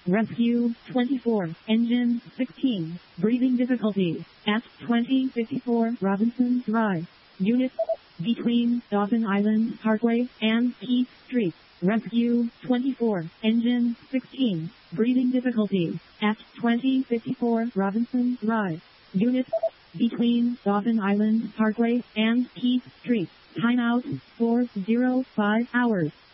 Rescue 24, Engine 16, breathing difficulties, at 2054 Robinson Drive. Unit between Dawson Island Parkway and Keith Street. Rescue 24, Engine 16, breathing difficulties, at 2054 Robinson Drive. Unit between Dawson Island Parkway and Keith Street. Timeout 405 hours.